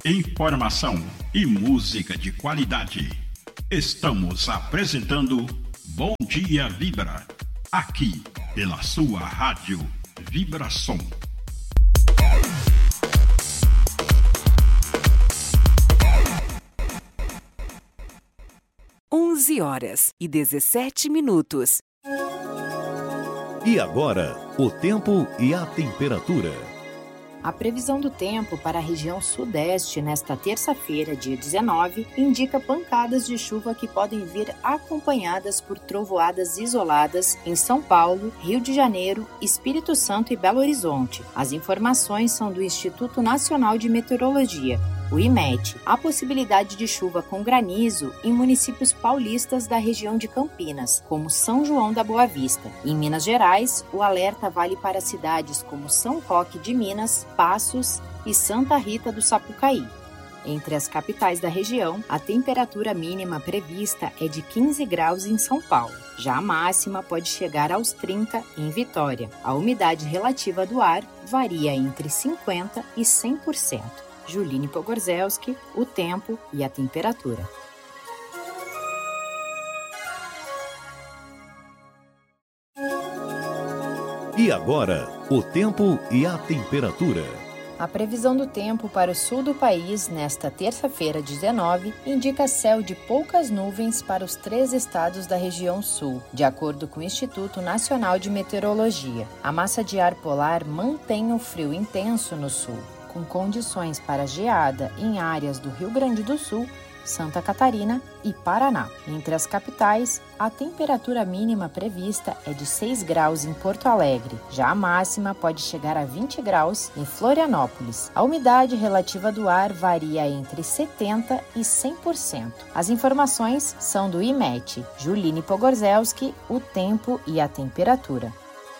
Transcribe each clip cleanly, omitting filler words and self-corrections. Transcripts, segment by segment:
Informação e música de qualidade. Estamos apresentando Bom Dia Vibra, aqui pela sua rádio Vibração. Horas e 17 minutos. E agora, o tempo e a temperatura. A previsão do tempo para a região sudeste nesta terça-feira, dia 19, indica pancadas de chuva que podem vir acompanhadas por trovoadas isoladas em São Paulo, Rio de Janeiro, Espírito Santo e Belo Horizonte. As informações são do Instituto Nacional de Meteorologia, o IMET. Há possibilidade de chuva com granizo em municípios paulistas da região de Campinas, como São João da Boa Vista. Em Minas Gerais, o alerta vale para cidades como São Roque de Minas, Passos e Santa Rita do Sapucaí. Entre as capitais da região, a temperatura mínima prevista é de 15 graus em São Paulo. Já a máxima pode chegar aos 30 em Vitória. A umidade relativa do ar varia entre 50% e 100%. Juline Pogorzelski, o tempo e a temperatura. E agora, o tempo e a temperatura. A previsão do tempo para o sul do país nesta terça-feira, 19, indica céu de poucas nuvens para os 3 estados da região sul, de acordo com o Instituto Nacional de Meteorologia. A massa de ar polar mantém o frio intenso no sul, com condições para geada em áreas do Rio Grande do Sul, Santa Catarina e Paraná. Entre as capitais, a temperatura mínima prevista é de 6 graus em Porto Alegre. Já a máxima pode chegar a 20 graus em Florianópolis. A umidade relativa do ar varia entre 70% e 100%. As informações são do IMET. Juline Pogorzelski, o tempo e a temperatura.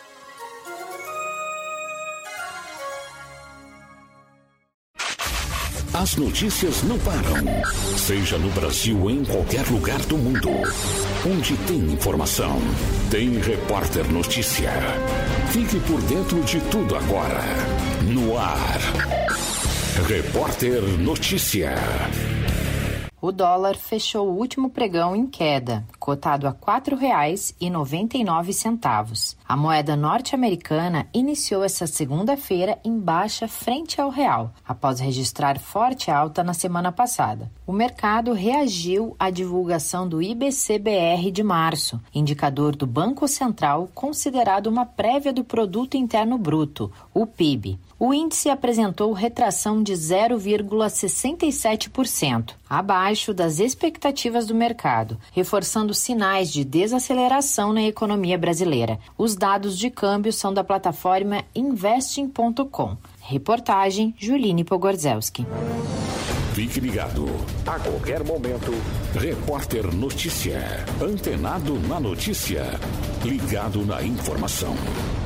As notícias não param, seja no Brasil ou em qualquer lugar do mundo. Onde tem informação, tem Repórter Notícia. Fique por dentro de tudo agora. No ar, Repórter Notícia. O dólar fechou o último pregão em queda, cotado a R$ 4,99. A moeda norte-americana iniciou essa segunda-feira em baixa frente ao real, após registrar forte alta na semana passada. O mercado reagiu à divulgação do IBC-BR de março, indicador do Banco Central considerado uma prévia do Produto Interno Bruto, o PIB. O índice apresentou retração de 0,67%, abaixo das expectativas do mercado, reforçando sinais de desaceleração na economia brasileira. Os dados de câmbio são da plataforma Investing.com. Reportagem Juline Pogorzelski. Fique ligado. A qualquer momento, Repórter Notícia. Antenado na notícia. Ligado na informação.